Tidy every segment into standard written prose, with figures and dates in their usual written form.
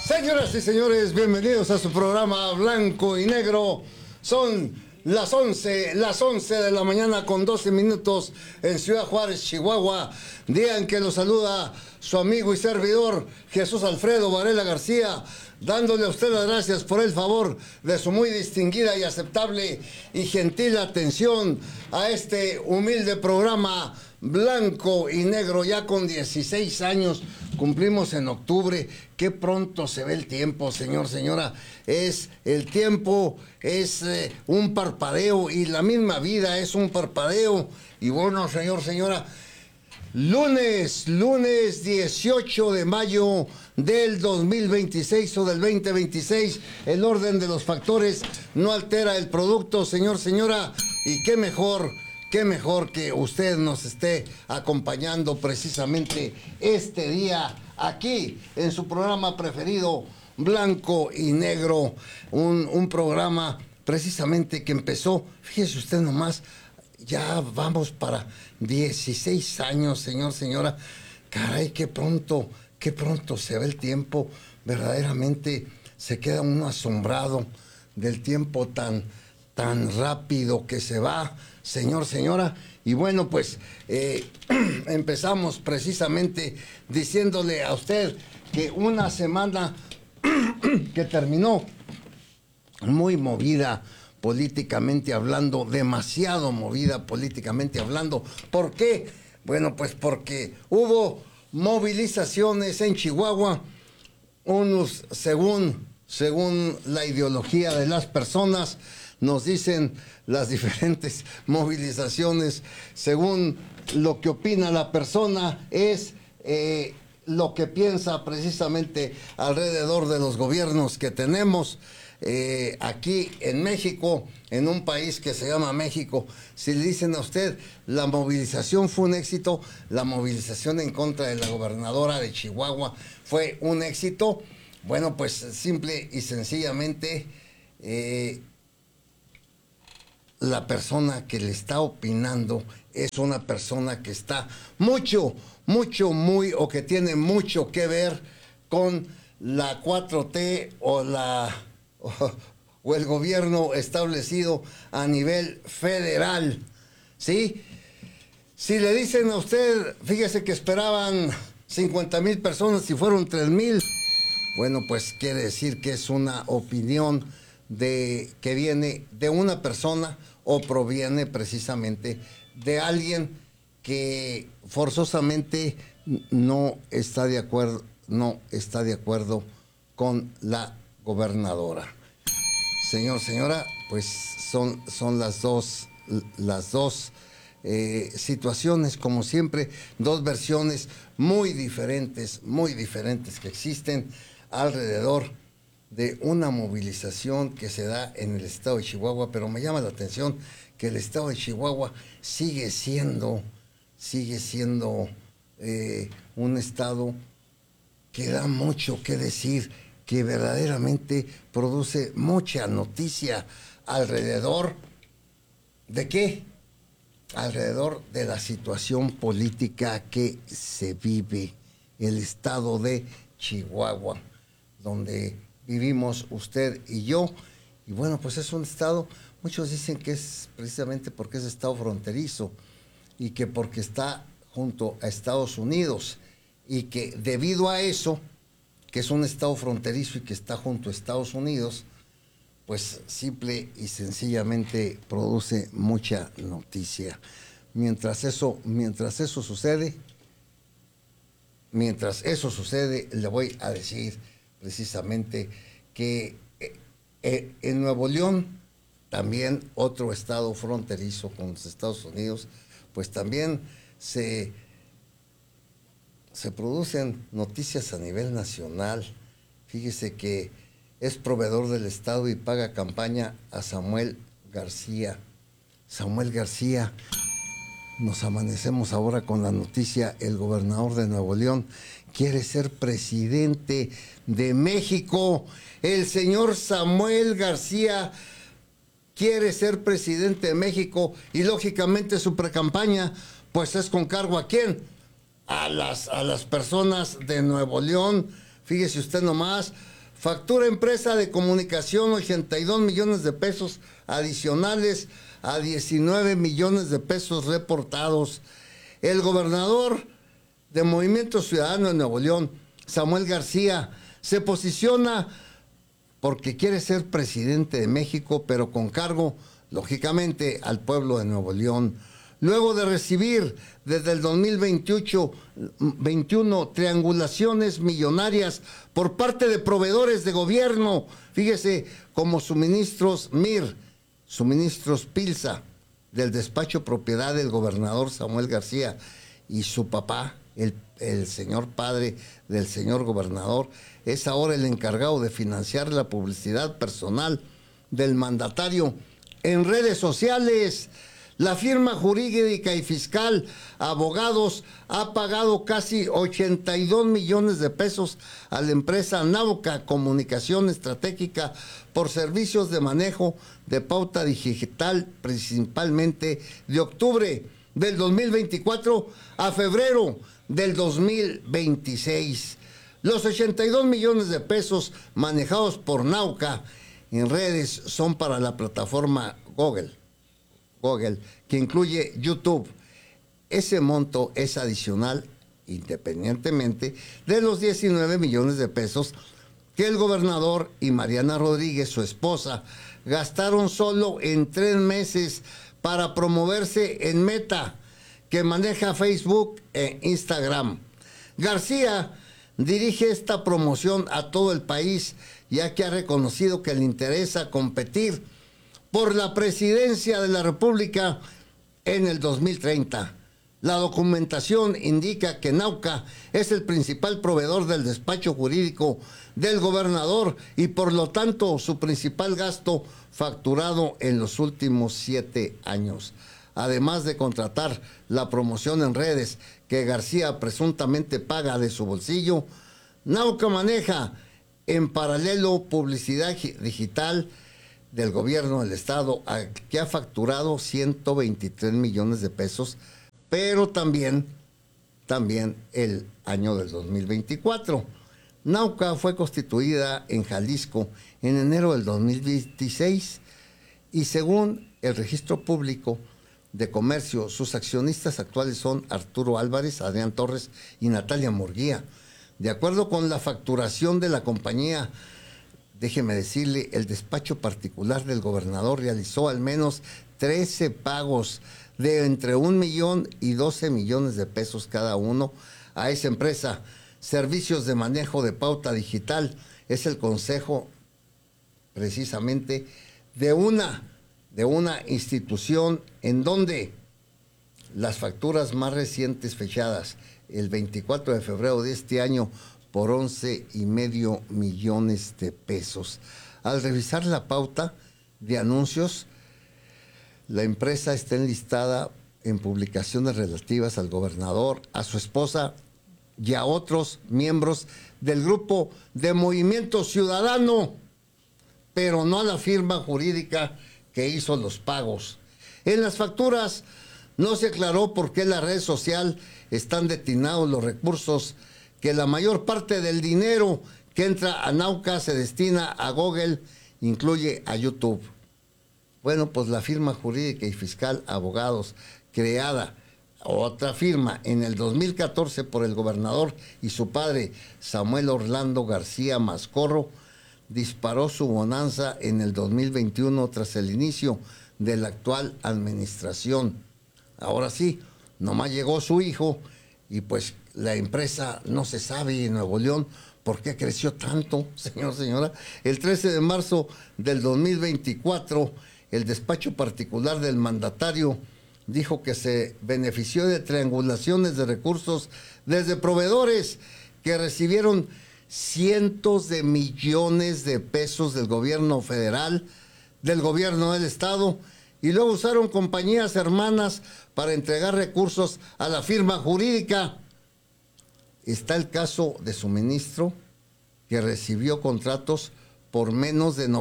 Señoras y señores, bienvenidos a su programa Blanco y Negro. Son las 11 de la mañana con 12 minutos en Ciudad Juárez, Chihuahua. Día en que los saluda su amigo y servidor Jesús Alfredo Varela García, dándole a usted las gracias por el favor de su muy distinguida y aceptable y gentil atención a este humilde programa Blanco y Negro. Ya con 16 años cumplimos en octubre. Qué pronto se ve el tiempo, señor, señora. El tiempo es un parpadeo, y la misma vida es un parpadeo. Y bueno, señor, señora, lunes 18 de mayo del 2026 o del 2026, el orden de los factores no altera el producto, señor, señora, y qué mejor que usted nos esté acompañando precisamente este día aquí en su programa preferido, Blanco y Negro, un programa precisamente que empezó, fíjese usted nomás, ya vamos para 16 años, señor, señora. Caray, qué pronto se ve el tiempo. Verdaderamente se queda uno asombrado del tiempo tan rápido que se va, señor, señora. Y bueno, pues empezamos precisamente diciéndole a usted que una semana que terminó muy movida políticamente hablando, demasiado movida políticamente hablando. ¿Por qué? Bueno, pues porque hubo movilizaciones en Chihuahua, unos según la ideología de las personas, nos dicen las diferentes movilizaciones, según lo que opina la persona, es lo que piensa precisamente alrededor de los gobiernos que tenemos aquí en México, en un país que se llama México. Si le dicen a usted, la movilización fue un éxito, la movilización en contra de la gobernadora de Chihuahua fue un éxito, bueno, pues simple y sencillamente la persona que le está opinando es una persona que está o que tiene mucho que ver con la 4T o el gobierno establecido a nivel federal, ¿sí? Si le dicen a usted, fíjese que esperaban 50,000 personas y fueron 3,000, bueno, pues quiere decir que es una opinión que viene de una persona o proviene precisamente de alguien que forzosamente no está de acuerdo con la gobernadora. Señor, señora, pues son las dos situaciones, como siempre, dos versiones muy diferentes que existen alrededor de una movilización que se da en el estado de Chihuahua. Pero me llama la atención que el estado de Chihuahua sigue siendo un estado que da mucho que decir, que verdaderamente produce mucha noticia alrededor ¿de qué? Alrededor de la situación política que se vive el estado de Chihuahua, donde vivimos usted y yo. Y bueno, pues es un estado, muchos dicen que es precisamente porque es estado fronterizo y que porque está junto a Estados Unidos, y que debido a eso, que es un estado fronterizo y que está junto a Estados Unidos, pues simple y sencillamente produce mucha noticia. Mientras eso sucede, le voy a decir precisamente que en Nuevo León, también otro estado fronterizo con los Estados Unidos, pues también se producen noticias a nivel nacional. Fíjese que es proveedor del estado y paga campaña a Samuel García. Samuel García, nos amanecemos ahora con la noticia, el gobernador de Nuevo León quiere ser presidente de México. El señor Samuel García quiere ser presidente de México, y lógicamente su precampaña pues es con cargo ¿a quién? A las personas de Nuevo León. Fíjese usted nomás, Factura empresa de comunicación 82 millones de pesos adicionales a 19 millones de pesos reportados. El gobernador de Movimiento Ciudadano en Nuevo León, Samuel García, se posiciona porque quiere ser presidente de México, pero con cargo, lógicamente, al pueblo de Nuevo León. Luego de recibir desde el 2021 triangulaciones millonarias por parte de proveedores de gobierno, fíjese, como suministros MIR, suministros Pilsa, del despacho propiedad del gobernador Samuel García, y su papá, el señor padre del señor gobernador, es ahora el encargado de financiar la publicidad personal del mandatario en redes sociales. La firma jurídica y fiscal Abogados ha pagado casi 82 millones de pesos a la empresa Nauka Comunicación Estratégica por servicios de manejo de pauta digital, principalmente de octubre del 2024 a febrero del 2026. Los 82 millones de pesos manejados por Nauka en redes son para la plataforma Google, que incluye YouTube. Ese monto es adicional, independientemente de los 19 millones de pesos que el gobernador y Mariana Rodríguez, su esposa, gastaron solo en 3 meses para promoverse en Meta, que maneja Facebook e Instagram. García dirige esta promoción a todo el país, ya que ha reconocido que le interesa competir por la presidencia de la República en el 2030. La documentación indica que Nauka es el principal proveedor del despacho jurídico del gobernador y por lo tanto su principal gasto facturado en los últimos 7 años. Además de contratar la promoción en redes que García presuntamente paga de su bolsillo, Nauka maneja en paralelo publicidad digital del gobierno del estado, que ha facturado 123 millones de pesos, pero también el año del 2024. Nauka fue constituida en Jalisco en enero del 2026 y según el registro público de comercio, sus accionistas actuales son Arturo Álvarez, Adrián Torres y Natalia Murguía. De acuerdo con la facturación de la compañía, déjeme decirle, el despacho particular del gobernador realizó al menos 13 pagos de entre 1 millón y 12 millones de pesos cada uno a esa empresa. Servicios de manejo de pauta digital es el consejo precisamente de una institución en donde las facturas más recientes fechadas el 24 de febrero de este año por 11,5 millones de pesos. Al revisar la pauta de anuncios, la empresa está enlistada en publicaciones relativas al gobernador, a su esposa y a otros miembros del grupo de Movimiento Ciudadano, pero no a la firma jurídica que hizo los pagos. En las facturas no se aclaró por qué en la red social están destinados los recursos, que la mayor parte del dinero que entra a Nauka se destina a Google, incluye a YouTube. Bueno, pues la firma jurídica y fiscal Abogados, creada otra firma en el 2014 por el gobernador y su padre Samuel Orlando García Mascorro, disparó su bonanza en el 2021 tras el inicio de la actual administración. Ahora sí, nomás llegó su hijo y pues la empresa no se sabe en Nuevo León por qué creció tanto, señora. El 13 de marzo del 2024, el despacho particular del mandatario dijo que se benefició de triangulaciones de recursos desde proveedores que recibieron cientos de millones de pesos del gobierno federal, del gobierno del estado, y luego usaron compañías hermanas para entregar recursos a la firma jurídica. Está el caso de Suministro, que recibió contratos por menos de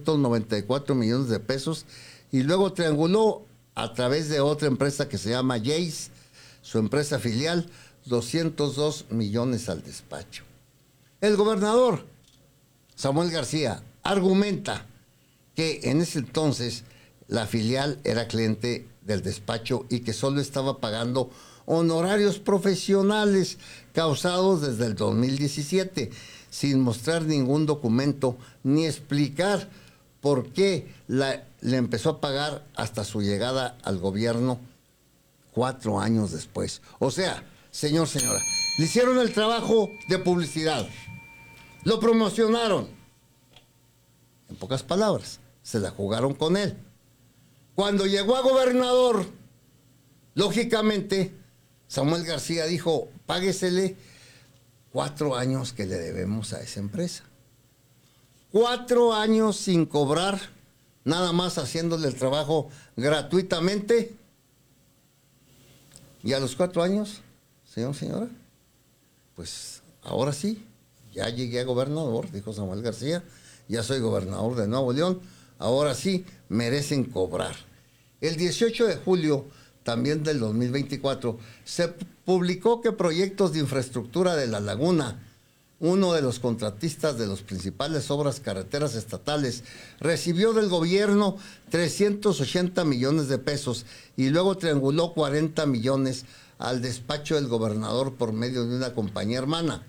994 millones de pesos y luego trianguló a través de otra empresa que se llama Jace, su empresa filial, 202 millones al despacho. El gobernador Samuel García, argumenta que en ese entonces la filial era cliente del despacho y que solo estaba pagando honorarios profesionales causados desde el 2017, sin mostrar ningún documento ni explicar por qué le empezó a pagar hasta su llegada al gobierno 4 años después. O sea, señora, le hicieron el trabajo de publicidad, lo promocionaron, en pocas palabras, se la jugaron con él. Cuando llegó a gobernador, lógicamente, Samuel García dijo, páguesele 4 años que le debemos a esa empresa. 4 años sin cobrar, nada más haciéndole el trabajo gratuitamente. Y a los 4 años, señora, pues ahora sí, ya llegué a gobernador, dijo Samuel García, ya soy gobernador de Nuevo León, ahora sí merecen cobrar. El 18 de julio, también del 2024, se publicó que Proyectos de Infraestructura de La Laguna, uno de los contratistas de las principales obras carreteras estatales, recibió del gobierno 380 millones de pesos y luego trianguló 40 millones al despacho del gobernador por medio de una compañía hermana.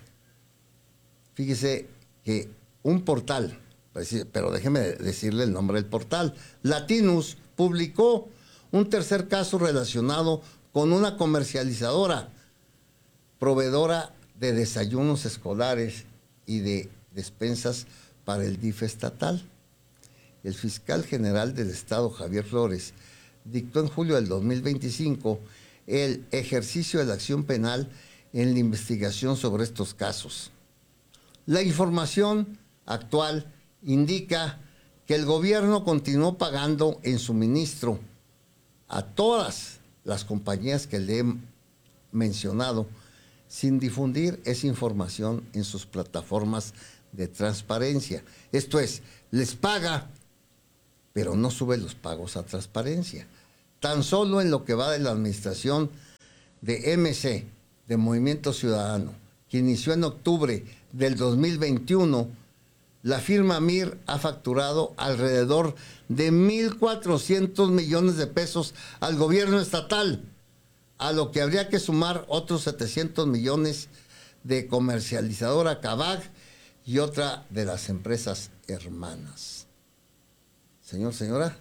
Fíjese que un portal, pero déjeme decirle el nombre del portal, Latinus, publicó un tercer caso relacionado con una comercializadora, proveedora de desayunos escolares y de despensas para el DIF estatal. El fiscal general del Estado, Javier Flores, dictó en julio del 2025 el ejercicio de la acción penal en la investigación sobre estos casos. La información actual indica que el gobierno continuó pagando en suministro a todas las compañías que le he mencionado, sin difundir esa información en sus plataformas de transparencia. Esto es, les paga, pero no sube los pagos a transparencia. Tan solo en lo que va de la administración de MC, de Movimiento Ciudadano, que inició en octubre del 2021, la firma MIR ha facturado alrededor de 1.400 millones de pesos al gobierno estatal, a lo que habría que sumar otros 700 millones de comercializadora Kavak y otra de las empresas hermanas. Señora,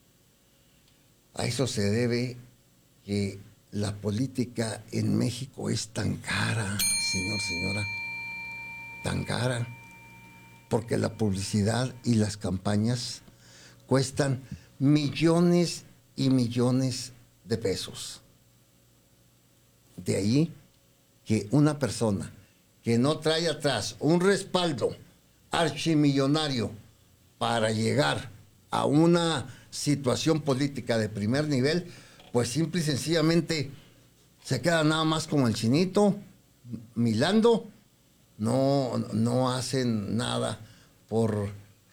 a eso se debe que la política en México es tan cara, señora, tan cara, porque la publicidad y las campañas cuestan millones y millones de pesos. De ahí que una persona que no trae atrás un respaldo archimillonario para llegar a una situación política de primer nivel, pues simple y sencillamente se queda nada más como el chinito, milando, no hacen nada por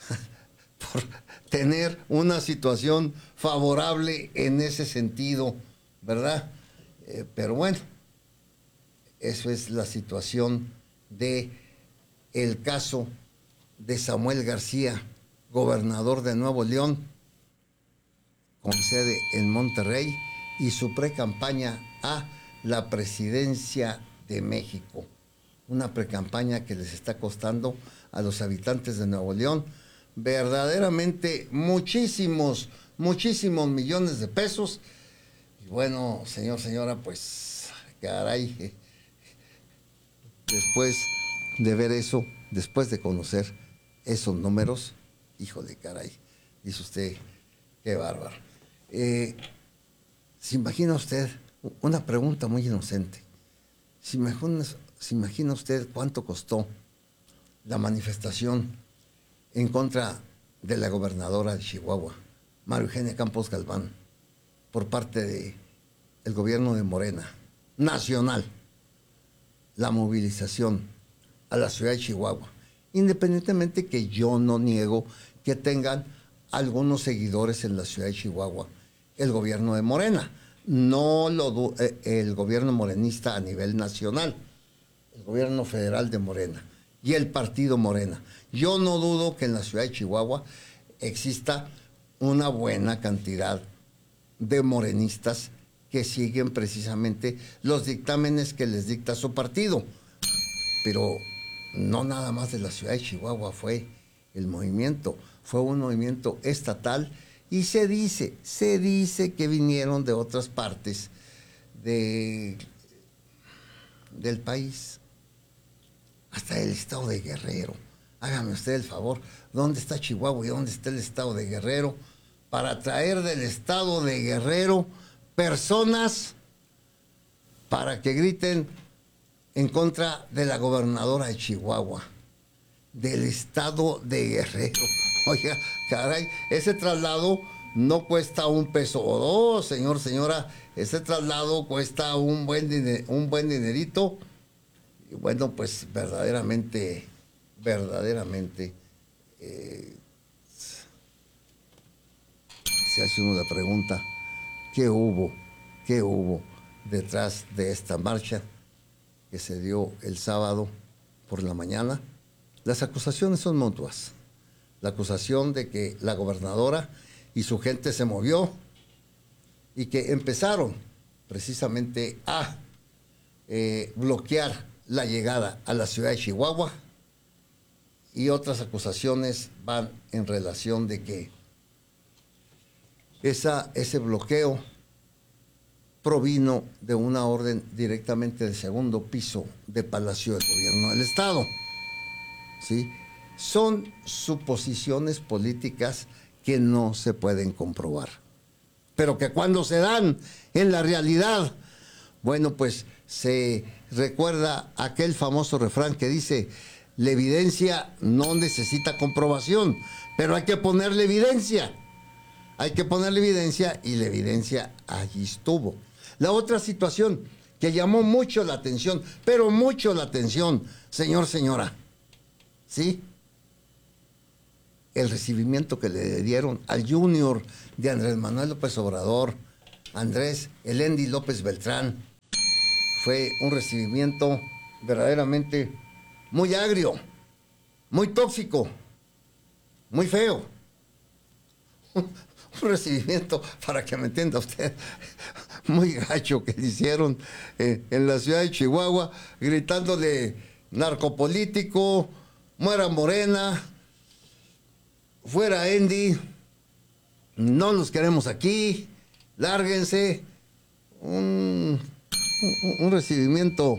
tener una situación favorable en ese sentido, ¿verdad? Pero bueno, eso es la situación de el caso de Samuel García, gobernador de Nuevo León, con sede en Monterrey, y su precampaña a la presidencia de México. Una precampaña que les está costando a los habitantes de Nuevo León verdaderamente muchísimos millones de pesos. Y bueno, señora, pues caray, después de ver eso, después de conocer esos números, híjole, caray, dice usted, qué bárbaro. ¿Se imagina usted, una pregunta muy inocente, ¿se imagina usted cuánto costó la manifestación en contra de la gobernadora de Chihuahua, María Eugenia Campos Galván, por parte del gobierno de Morena, nacional, la movilización a la ciudad de Chihuahua? Independientemente que yo no niego que tengan algunos seguidores en la ciudad de Chihuahua, el gobierno de Morena, no el gobierno morenista a nivel nacional, el gobierno federal de Morena. y el partido Morena. Yo no dudo que en la ciudad de Chihuahua exista una buena cantidad de morenistas que siguen precisamente los dictámenes que les dicta su partido. Pero no nada más de la ciudad de Chihuahua fue el movimiento, fue un movimiento estatal y se dice que vinieron de otras partes del país, hasta el estado de Guerrero. Hágame usted el favor, ¿dónde está Chihuahua y dónde está el estado de Guerrero? Para traer del estado de Guerrero personas para que griten en contra de la gobernadora de Chihuahua, del estado de Guerrero. Oiga, caray, ese traslado no cuesta un peso o dos, señor, señora. Ese traslado cuesta un buen dinerito. Y bueno, pues verdaderamente, se hace uno la pregunta, ¿qué hubo detrás de esta marcha que se dio el sábado por la mañana? Las acusaciones son mutuas. La acusación de que la gobernadora y su gente se movió y que empezaron precisamente a bloquear la llegada a la ciudad de Chihuahua, y otras acusaciones van en relación de que ese bloqueo provino de una orden directamente del segundo piso de Palacio del Gobierno del Estado. ¿Sí? Son suposiciones políticas que no se pueden comprobar, pero que cuando se dan en la realidad, bueno, pues se recuerda aquel famoso refrán que dice: la evidencia no necesita comprobación, pero hay que ponerle evidencia. Hay que ponerle evidencia, y la evidencia allí estuvo. La otra situación que llamó mucho la atención, pero mucho la atención, señor, señora, ¿sí? El recibimiento que le dieron al junior de Andrés Manuel López Obrador, Andrés Elendi López Beltrán. Fue un recibimiento verdaderamente muy agrio, muy tóxico, muy feo. Un recibimiento, para que me entienda usted, muy gacho que le hicieron en la ciudad de Chihuahua, gritándole narcopolítico, muera Morena, fuera Andy, no los queremos aquí, lárguense. Un recibimiento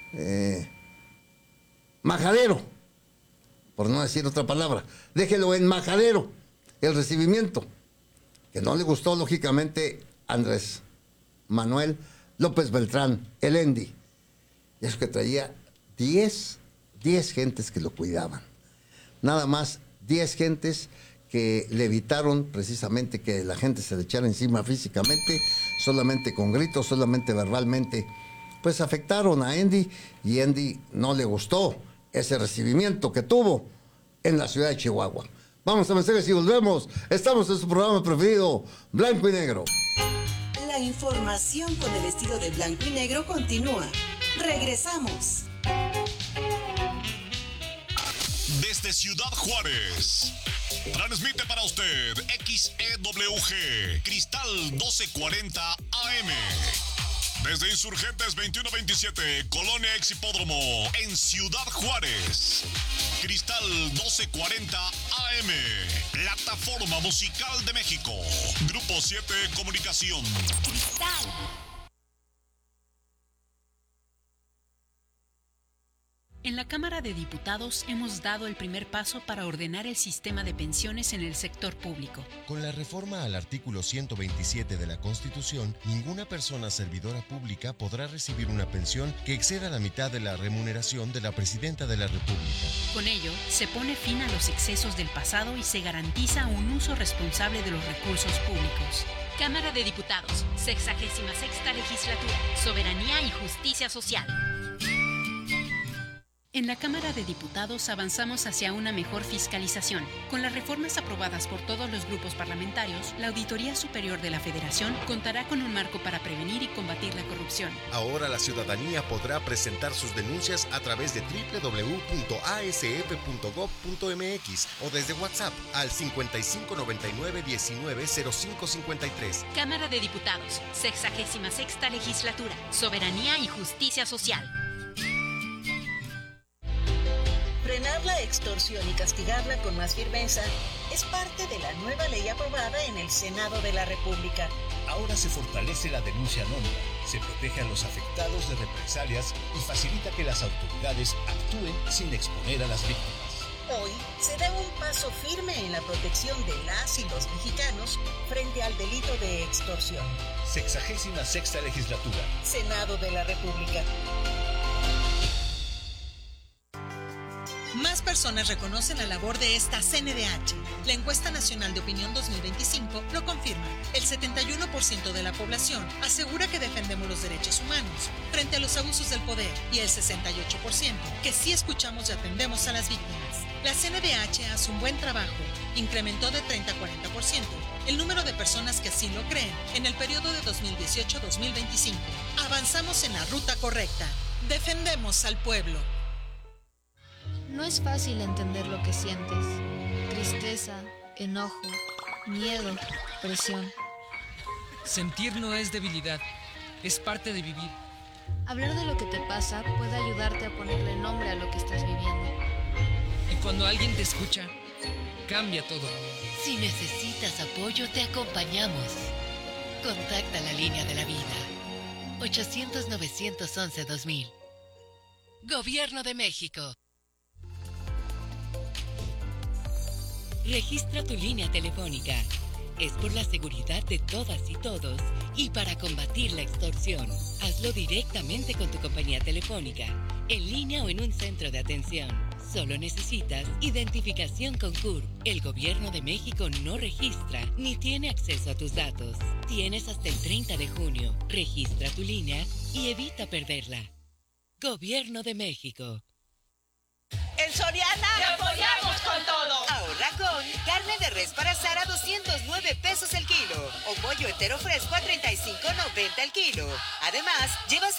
majadero, por no decir otra palabra. Déjelo en majadero, el recibimiento, que no le gustó lógicamente Andrés Manuel López Beltrán, el Andy. Y eso que traía 10 gentes que lo cuidaban. Nada más 10 gentes que le evitaron precisamente que la gente se le echara encima físicamente, solamente con gritos, solamente verbalmente. Pues afectaron a Andy, y Andy no le gustó ese recibimiento que tuvo en la ciudad de Chihuahua. Vamos a mensajes y volvemos. Estamos en su programa preferido, Blanco y Negro. La información con el estilo de Blanco y Negro continúa. Regresamos. Desde Ciudad Juárez, transmite para usted XEWG Cristal 1240 AM. Desde Insurgentes 2127, Colonia Exhipódromo, en Ciudad Juárez. Cristal 1240 AM, Plataforma Musical de México. Grupo 7 Comunicación. Cristal. En la Cámara de Diputados hemos dado el primer paso para ordenar el sistema de pensiones en el sector público. Con la reforma al artículo 127 de la Constitución, ninguna persona servidora pública podrá recibir una pensión que exceda la mitad de la remuneración de la Presidenta de la República. Con ello, se pone fin a los excesos del pasado y se garantiza un uso responsable de los recursos públicos. Cámara de Diputados, 66ª Legislatura, Soberanía y Justicia Social. En la Cámara de Diputados avanzamos hacia una mejor fiscalización. Con las reformas aprobadas por todos los grupos parlamentarios, la Auditoría Superior de la Federación contará con un marco para prevenir y combatir la corrupción. Ahora la ciudadanía podrá presentar sus denuncias a través de www.asf.gov.mx o desde WhatsApp al 5599-190553. Cámara de Diputados, 66ª Legislatura, Soberanía y Justicia Social. Frenar la extorsión y castigarla con más firmeza es parte de la nueva ley aprobada en el Senado de la República. Ahora se fortalece la denuncia anónima, se protege a los afectados de represalias y facilita que las autoridades actúen sin exponer a las víctimas. Hoy se da un paso firme en la protección de las y los mexicanos frente al delito de extorsión. 66ª Legislatura. Senado de la República. Más personas reconocen la labor de esta CNDH. La encuesta nacional de opinión 2025 lo confirma. El 71% de la población asegura que defendemos los derechos humanos frente a los abusos del poder y el 68% que sí escuchamos y atendemos a las víctimas. La CNDH hace un buen trabajo. Incrementó de 30 a 40% el número de personas que así lo creen en el periodo de 2018-2025. Avanzamos en la ruta correcta. Defendemos al pueblo. No es fácil entender lo que sientes. Tristeza, enojo, miedo, presión. Sentir no es debilidad, es parte de vivir. Hablar de lo que te pasa puede ayudarte a ponerle nombre a lo que estás viviendo. Y cuando alguien te escucha, cambia todo. Si necesitas apoyo, te acompañamos. Contacta la línea de la vida. 800-911-2000. Gobierno de México. Registra tu línea telefónica. Es por la seguridad de todas y todos y para combatir la extorsión. Hazlo directamente con tu compañía telefónica, en línea o en un centro de atención. Solo necesitas identificación con CURP. El Gobierno de México no registra ni tiene acceso a tus datos. Tienes hasta el 30 de junio. Registra tu línea y evita perderla. Gobierno de México. En Soriana ¡te apoyamos con todo! Ahorra con carne de res para asar a 209 pesos el kilo o pollo entero fresco a 35.90 el kilo. Además, llevas